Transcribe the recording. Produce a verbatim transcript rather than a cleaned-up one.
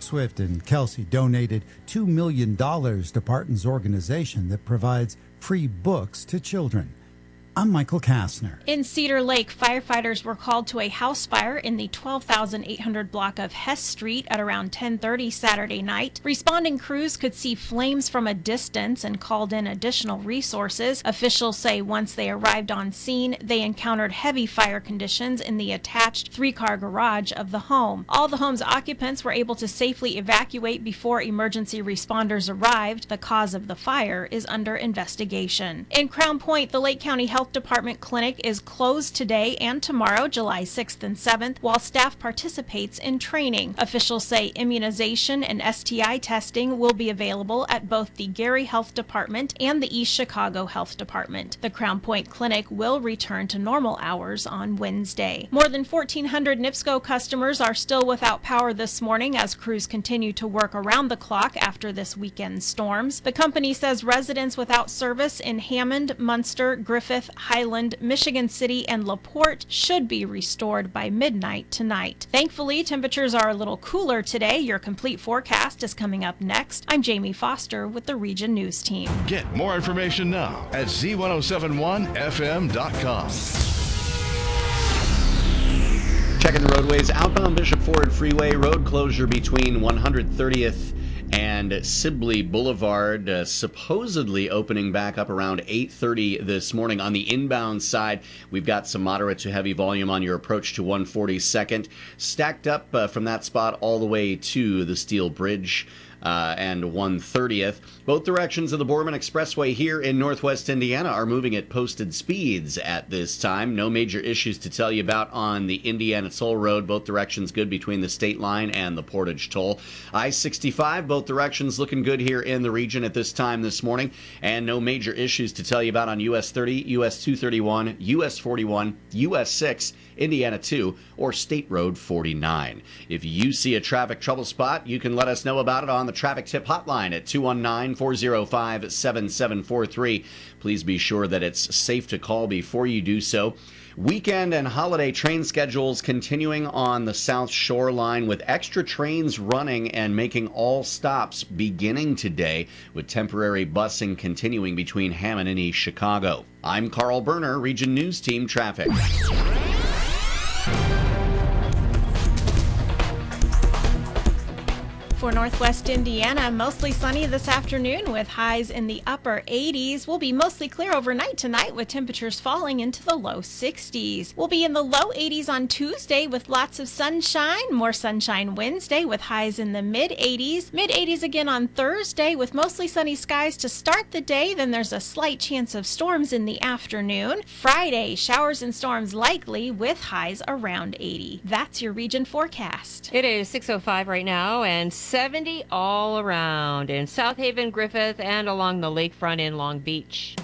Swift and Kelsey donated two million dollars to Parton's organization that provides free books to children. I'm Michael Kastner. In Cedar Lake, firefighters were called to a house fire in the twelve thousand eight hundred block of Hess Street at around ten thirty Saturday night. Responding crews could see flames from a distance and called in additional resources. Officials say once they arrived on scene, they encountered heavy fire conditions in the attached three-car garage of the home. All the home's occupants were able to safely evacuate before emergency responders arrived. The cause of the fire is under investigation. In Crown Point, the Lake County Health Department clinic is closed today and tomorrow, July sixth and seventh, while staff participates in training. Officials say immunization and S T I testing will be available at both the Gary Health Department and the East Chicago Health Department. The Crown Point Clinic will return to normal hours on Wednesday. More than fourteen hundred NIPSCO customers are still without power this morning as crews continue to work around the clock after this weekend's storms. The company says residents without service in Hammond, Munster, Griffith, Highland, Michigan City, and LaPorte should be restored by midnight tonight. Thankfully, temperatures are a little cooler today. Your complete forecast is coming up next. I'm Jamie Foster with the Region News Team. Get more information now at Z ten seventy-one F M dot com. Checking the roadways. Outbound Bishop Ford Freeway, road closure between one hundred thirtieth and Sibley Boulevard, uh, supposedly opening back up around eight thirty this morning. On the inbound side, we've got some moderate to heavy volume on your approach to one forty-second. Stacked up uh, from that spot all the way to the Steel Bridge. Uh, and one thirtieth. Both directions of the Borman Expressway here in northwest Indiana are moving at posted speeds at this time. No major issues to tell you about on the Indiana Toll Road. Both directions good between the state line and the Portage Toll. I sixty-five, both directions looking good here in the region at this time this morning. And no major issues to tell you about on U S thirty, U S two thirty-one, U S forty-one, U S six, Indiana two, or State Road forty-nine. If you see a traffic trouble spot, you can let us know about it on the Traffic Tip Hotline at two one nine, four oh five, seven seven four three. Please be sure that it's safe to call before you do so. Weekend and holiday train schedules continuing on the South Shore line with extra trains running and making all stops beginning today with temporary busing continuing between Hammond and East Chicago. I'm Carl Berner, Region News Team Traffic. For northwest Indiana, mostly sunny this afternoon with highs in the upper eighties. We'll be mostly clear overnight tonight with temperatures falling into the low sixties. We'll be in the low eighties on Tuesday with lots of sunshine. More sunshine Wednesday with highs in the mid eighties. mid eighties again on Thursday with mostly sunny skies to start the day. Then there's a slight chance of storms in the afternoon. Friday, showers and storms likely with highs around eighty. That's your region forecast. It is six oh five right now and seventy all around in South Haven, Griffith, and along the lakefront in Long Beach.